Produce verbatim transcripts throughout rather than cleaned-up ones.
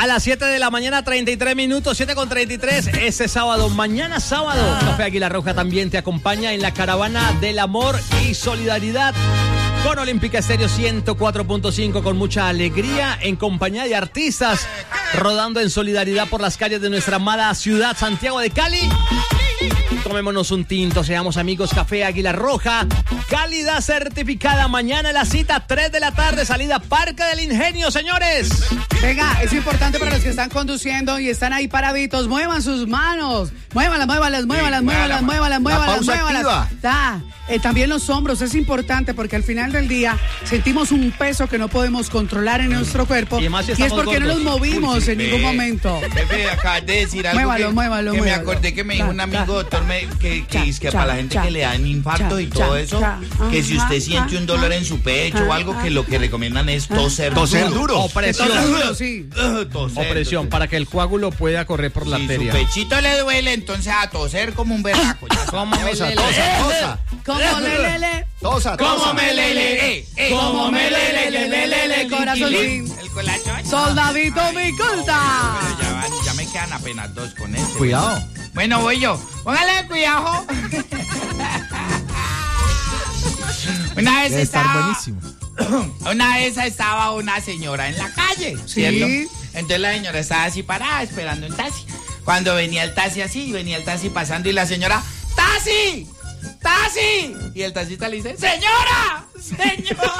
las siete de la mañana, treinta y tres minutos, siete con treinta y tres. Este sábado, mañana sábado, Café Águila Roja también te acompaña en la caravana del amor y solidaridad con Olímpica Estéreo ciento cuatro punto cinco, con mucha alegría, en compañía de artistas, rodando en solidaridad por las calles de nuestra amada ciudad, Santiago de Cali. Tomémonos un tinto, seamos amigos. Café Águila Roja, calidad certificada. Mañana la cita, tres de la tarde, salida Parque del Ingenio, señores. Venga, es importante para los que están conduciendo y están ahí paraditos, muevan sus manos, muévanlas, muévanlas, muévanlas, muévanlas, muévanlas, muévanlas, muévanlas. Da. Eh, también los hombros, es importante porque al final del día sentimos un peso que no podemos controlar en nuestro cuerpo, y, y es porque gordos. no los movimos Uy, sí, en ve, ningún momento. Bebé, acabas de decir algo muévalo, que, muévalo, que muévalo. me acordé que me dijo cha, un amigo cha, doctor me, que, que, cha, es que cha, para la gente cha, que le dan infarto cha, y todo cha, eso, cha, que si usted ajá, siente un dolor en su pecho ajá, o algo, que lo que recomiendan es toser toser duro. duro. O presión. Duro, sí. Uh, toser, o presión, toser. para que el coágulo pueda correr por la Si arteria. su pechito le duele, entonces a toser como un berraco. ¿Cómo me Tosa, lele? tosa, tosa. ¿Cómo le, le, le? Tosa, tosa. ¿Cómo me lele? Eh, eh. ¿Cómo me le, le, le, le, le, le, corazoncín? El colacho. Soldadito mi culta. Pero ya, van, ya me quedan apenas dos con este. Cuidado. Bueno, voy yo. Póngale cuidado. Una vez Debe estar estaba, buenísimo. una vez estaba una señora en la calle, ¿cierto? Entonces la señora estaba así parada esperando un taxi. Cuando venía el taxi así, venía el taxi pasando y la señora, ¡taxi! ¡Taxi! Y el taxista le dice, ¡señora! ¡Señora!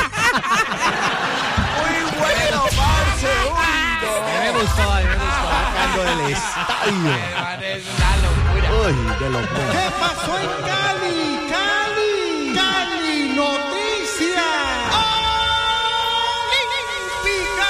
Muy bueno, parce. A mí me gustó, a mí me gustó. Sacando del estadio. Es una locura. Uy, de locura. ¿Qué pasó en Cali? Cali, Cali, noticia. Olímpica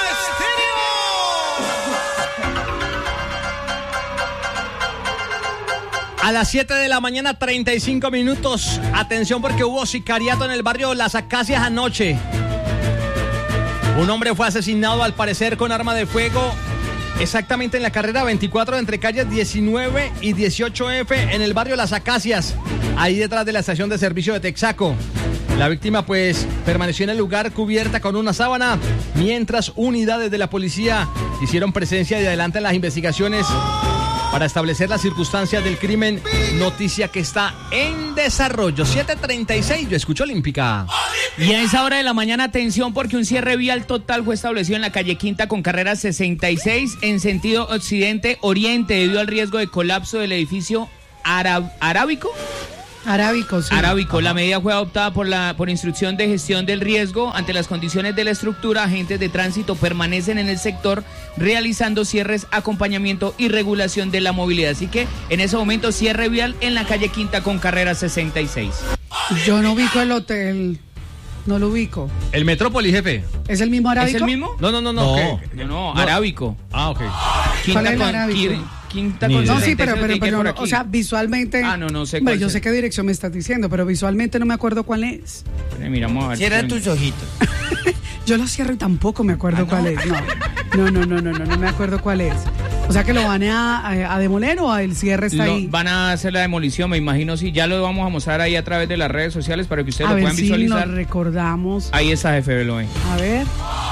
Estéreo. A las siete de la mañana, treinta y cinco minutos. Atención porque hubo sicariato en el barrio Las Acacias anoche. Un hombre fue asesinado al parecer con arma de fuego exactamente en la carrera veinticuatro entre calles diecinueve y dieciocho F en el barrio Las Acacias, ahí detrás de la estación de servicio de Texaco. La víctima pues permaneció en el lugar cubierta con una sábana, mientras unidades de la policía hicieron presencia y adelantan las investigaciones para establecer las circunstancias del crimen, noticia que está en desarrollo. siete treinta y seis, yo escucho Olímpica. Y a esa hora de la mañana, atención, porque un cierre vial total fue establecido en la calle Quinta con carrera sesenta y seis en sentido occidente-oriente debido al riesgo de colapso del edificio Arab- Arábico. Arábico, sí. Arábico. La medida fue adoptada por la por instrucción de gestión del riesgo. Ante las condiciones de la estructura, agentes de tránsito permanecen en el sector realizando cierres, acompañamiento y regulación de la movilidad. Así que en ese momento cierre vial en la calle Quinta con carrera sesenta y seis. Yo no ubico el hotel. No lo ubico. El Metrópoli, jefe. ¿Es el mismo Arábico? ¿Es el mismo? No, no, no, no. No. ¿qué? No, no, No. Arábico. Ah, ok. Quinta ¿Cuál es el con, Arábico? quir- quinta Ni con idea. No, sí, pero, sesenta y seis, pero, que pero por no, aquí. o sea, visualmente. Ah, no, no sé Hombre, cuál yo es. sé qué dirección me estás diciendo, pero visualmente no me acuerdo cuál es. Bueno, miramos a ver. Cierra tus ojitos. Yo lo cierro y tampoco me acuerdo ¿Ah, no? cuál es. No, no, no, no, no, no, no me acuerdo cuál es. O sea, que lo van a, a, a demoler o el cierre está Lo- ahí. van a hacer la demolición, me imagino, sí. Ya lo vamos a mostrar ahí a través de las redes sociales para que ustedes A lo ver puedan si visualizar. nos recordamos. Ahí está, jefe, lo ven. A ver.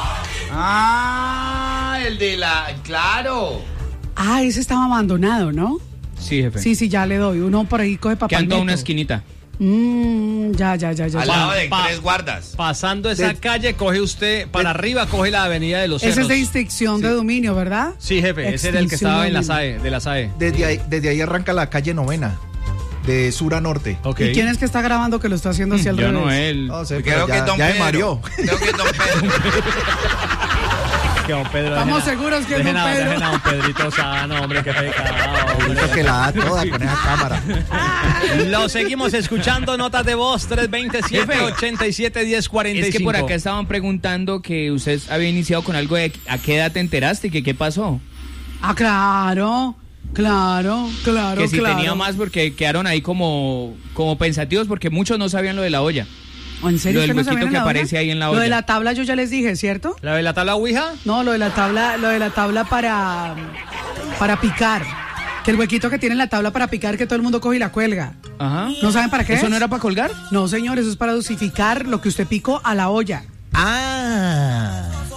Ah, el de la... Claro. Ah, ese estaba abandonado, ¿no? Sí, jefe. Sí, sí, ya le doy. Uno por ahí coge papel. Quedan toda una esquinita. Mm, ya, ya, ya, ya. Al ya. lado de pa- tres guardas. Pasando esa De- calle, coge usted para arriba, coge la avenida de los Ese Cerros. es de extinción de dominio, ¿verdad? Sí, jefe, ese era el que Extinción estaba de en la dominio. S A E, de la S A E. Desde ahí, desde ahí arranca la calle Novena, de sur a norte. Ok. ¿Y quién es que está grabando que lo está haciendo hacia el Yo revés? no, él. No sé, Creo pero que ya, es Don ya me Pedro. mareó. Creo que es Don Pedro. Que don Pedro, Estamos dejen a- seguros que es dejen don a- Pedro. Dejen a don Pedrito Sano, hombre, qué pecado. Pedrito que la da toda con esa cámara. Lo seguimos escuchando, notas de voz tres veintisiete, ochenta y siete, diez cuarenta y cinco. Es que por acá estaban preguntando que usted había iniciado con algo de a qué edad te enteraste y que qué pasó. Ah, claro, claro, claro, que si claro. tenía más porque quedaron ahí como, como pensativos porque muchos no sabían lo de la olla. ¿O ¿En serio Lo del usted no huequito sabía que la olla? aparece ahí en la Lo de olla. la tabla yo ya les dije, ¿cierto? ¿La de la tabla Ouija? No, lo de la tabla, lo de la tabla para, para picar. Que el huequito que tiene en la tabla para picar que todo el mundo coge y la cuelga. Ajá. ¿No saben para qué ¿Eso es? no era para colgar? No, señor, eso es para dosificar lo que usted picó a la olla. Ah.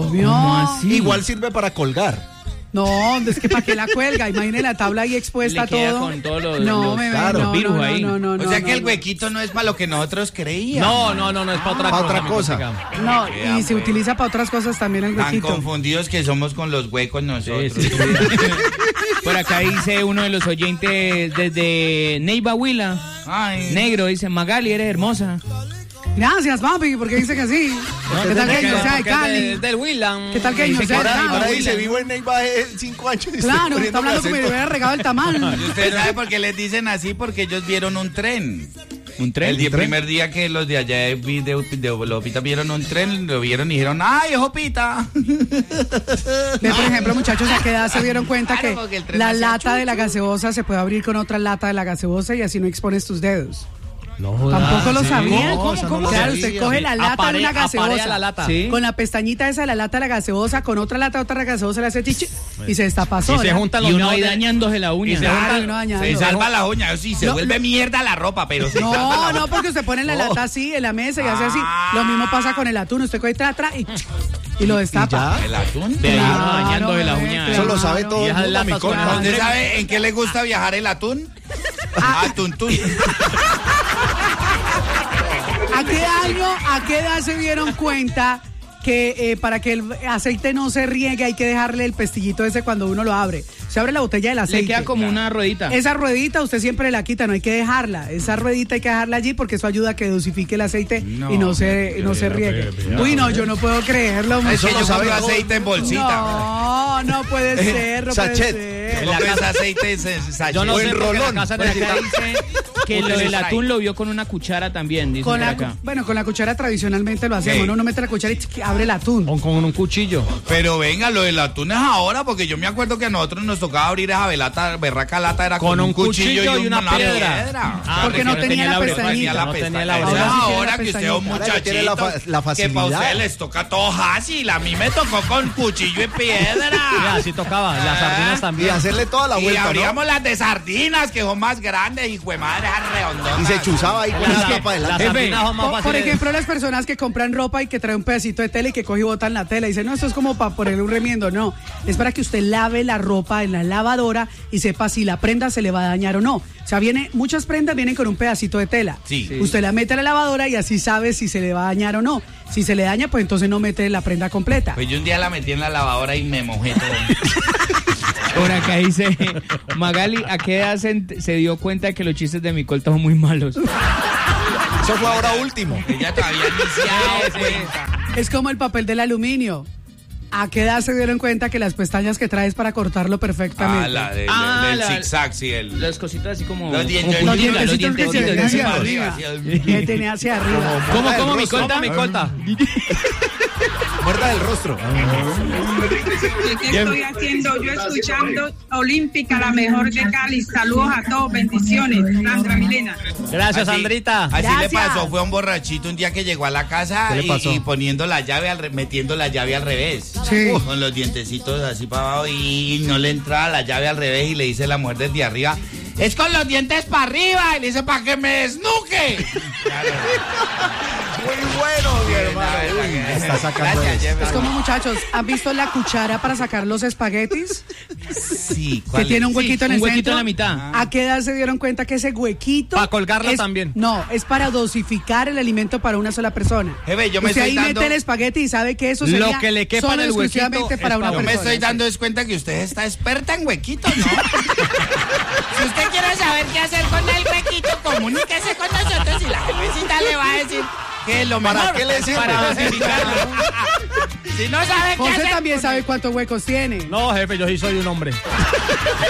mío. ¿Cómo así? Igual sirve para colgar. No, es que para qué la cuelga, imagine la tabla ahí expuesta Le queda todo. con todos los- no, los- me claro, no, virus no, ahí. no, no, no, O sea no, que el no. huequito no es para lo que nosotros creíamos. No, no, no, no es para otra para cosa. otra mi cosa. Cortica. No, Vea, y se pues. utiliza para otras cosas también el Tan huequito. confundidos que somos con los huecos nosotros. Sí, sí, sí. Por acá dice uno de los oyentes desde Neiva Huila. Ay. Negro, dice, Magali, eres hermosa. Gracias, papi, porque dice que sí. ¿Qué tal que yo sea de Porque es Cali? de- del Willam. ¿Qué tal que Dice yo sea de Ahora, Cali? ahora Ah, dice, William. vivo en Neiva hace cinco años. y estoy Claro, está poniéndome hablando como si acento. me hubiera regado el tamal. ¿Y usted sabe por qué les dicen así? Porque ellos vieron un tren. ¿Un tren? El día- ¿Un tren? primer día que los de allá de, de, de Lopita vieron un tren, lo vieron y dijeron, ¡ay, Jopita! Ve, por ejemplo, muchachos, ¿a qué edad se dieron cuenta Claro, que porque el tren la hacía lata chu, de la chu. gaseosa se puede abrir con otra lata de la gaseosa y así no expones tus dedos? No jodas. Tampoco lo Sí. sabían. ¿Cómo, cómo, cómo? Claro, Sí. usted coge la lata Aparea- de una gaseosa. aparea la lata. Sí. Con la pestañita esa de la lata de la gaseosa, con otra lata, otra gaseosa, le hace chichi y se destapa Y sola. se juntan los Y uno meados ahí de- dañándose la uña. Y se Claro, juntan- y uno dañando. Se salva la uña, sí, se No, vuelve no. mierda la ropa, pero se salva No, la no, porque usted pone la No. lata así en la mesa y hace así. Ah. Lo mismo pasa con el atún. Usted coge atrás y, y lo destapa. ¿El atún? De ahí uno Claro, dañándose la bebé, uña. claro. Eso lo sabe todo Y el esas mundo, mi latas corta. con- ¿Usted sabe en qué le gusta viajar el atún? Atuntún. ¿A qué año, a qué edad se dieron cuenta que eh, para que el aceite no se riegue hay que dejarle el pestillito ese cuando uno lo abre? Se abre la botella del aceite. Le queda como una ruedita. Esa ruedita usted siempre la quita, no hay que dejarla. Esa ruedita hay que dejarla allí porque eso ayuda a que dosifique el aceite No, y no se, no se riegue. Uy, no, yo no puedo creerlo. Es que muchacho. yo sabe compro todo. aceite en bolsita. No, no puede ser, no Sachet. puede ser. Yo compro ese aceite en sachet. Yo no O sé en por qué la rolón. casa Por acá necesita- dice que lo del atún lo vio con una cuchara también, dice Con por la, acá. cu- bueno, con la cuchara tradicionalmente lo hacemos. ¿Qué? ¿No? Uno mete la cuchara y ch- abre el atún. Con, con un cuchillo. Pero venga, lo del atún es ahora, porque yo me acuerdo que a nosotros nos tocaba abrir esa velata, berraca lata, era con, Con un cuchillo y una piedra. Ah, Porque no tenía la abre- pestañita. tenía la No tenía pestaña. la Eso es ahora sí tiene ahora la que usted es un pestañita. Ahora que tiene la muchachito, fa- la que para facilidad. ustedes les toca todo fácil. A mí me tocó con cuchillo y Ya, piedra. así tocaba. Las sardinas Y también. hacerle toda la Y vuelta, ¿no? abríamos las de sardinas, que son más grandes, y fue madre, redondotas. Y se chuzaba ahí con Las- la tapa de las la sardinas son más Por, por fáciles. ejemplo, las personas que compran ropa y que trae un pedacito de tela y que coge y botan la tela y dicen, no, esto es como para ponerle un remiendo. No, es para que usted lave la ropa en la lavadora y sepa si la prenda se le va a dañar o no. O sea, viene, muchas prendas vienen con un pedacito de tela. Sí. Sí. Usted la mete a la lavadora y así sabe si se le va a dañar o no. Si se le daña, pues entonces no mete la prenda completa. Pues yo un día la metí en la lavadora y me mojé todo. Por acá dice Magali, ¿a qué edad se, se dio cuenta que los chistes de mi colta son muy malos? Eso fue ahora último. Ella todavía ni se ha dado cuenta. Es como el papel del aluminio. ¿A qué edad se dieron cuenta que las pestañas que traes para cortarlo perfectamente? Ah, la de, Ah, del la- zigzag, sí. El, Las cositas así como... Los como dientes- Los puntitas, los dientecitos que se dientecitos, ven hacia encima. arriba. hacia el- Que tenía hacia arriba. ¿Cómo, Muerda cómo, del mi rostro. colta? ¿Cómo mi colta? Muerda del rostro. ¿Qué estoy haciendo? Yo escuchando Olímpica, la mejor de Cali. Saludos a todos, bendiciones. Sandra Milena. Gracias, Así- Sandrita. Así Gracias. le pasó, fue un borrachito un día que llegó a la casa ¿Qué le y, pasó? y poniendo la llave, al re- metiendo la llave al revés. Sí. Uh, con los dientecitos así para abajo y no le entraba la llave al revés y le dice la mujer desde arriba, es con los dientes para arriba. Y le dice, para que me desnuque. Claro. Muy bueno, mi hermano. La verdad que- Está sacando Gracias, eso. Jefferson. Es como, muchachos, ¿han visto la cuchara para sacar los espaguetis? Sí, Que ¿cuál tiene es? un huequito en un el huequito centro. en la mitad. ¿A qué edad se dieron cuenta que ese huequito... Pa' colgarla es- también. No, es para dosificar el alimento para una sola persona. Jefe, yo me Usted estoy ahí dando- mete el espagueti y sabe que eso Lo sería que le quepa solo en el huequito exclusivamente es para una para- Yo me persona. estoy dando es cuenta que usted está experta en huequitos, ¿no? Si usted quiere saber qué hacer con el huequito, comuníquese con nosotros y la jefecita le va a decir que es lo ¿Para mejor. qué le sirve? Para dosificarlo. Si no sabe qué José hacer también con sabe cuántos huecos tiene. No, jefe, yo sí soy un hombre.